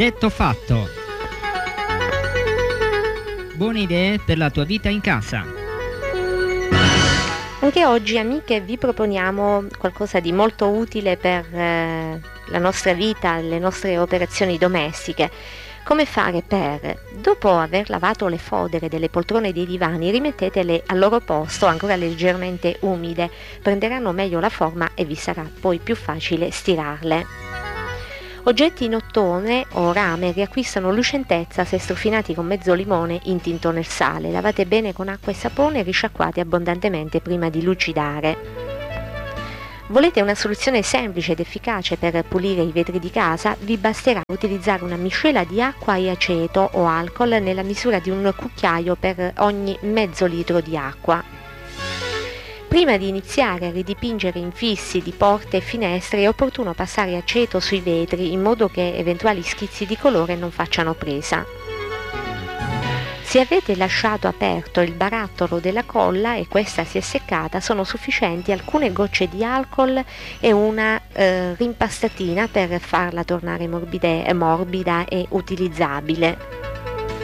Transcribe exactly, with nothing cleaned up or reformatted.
Detto fatto. Buone idee per la tua vita in casa. Anche oggi, amiche, vi proponiamo qualcosa di molto utile per eh, la nostra vita, le nostre operazioni domestiche. Come fare per, dopo aver lavato le fodere delle poltrone e dei divani, rimettetele al loro posto ancora leggermente umide, prenderanno meglio la forma e vi sarà poi più facile stirarle. Oggetti in ottone o rame riacquistano lucentezza se strofinati con mezzo limone intinto nel sale. Lavate bene con acqua e sapone e risciacquate abbondantemente prima di lucidare. Volete una soluzione semplice ed efficace per pulire i vetri di casa? Vi basterà utilizzare una miscela di acqua e aceto o alcol nella misura di un cucchiaio per ogni mezzo litro di acqua. Prima di iniziare a ridipingere infissi di porte e finestre è opportuno passare aceto sui vetri in modo che eventuali schizzi di colore non facciano presa. Se avete lasciato aperto il barattolo della colla e questa si è seccata, sono sufficienti alcune gocce di alcol e una eh, rimpastatina per farla tornare morbide, morbida e utilizzabile.